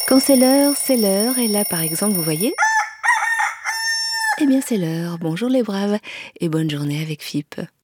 Quand c'est l'heure, c'est l'heure. Et là, par exemple, vous voyez? Eh bien, c'est l'heure. Bonjour les braves et bonne journée avec FIP.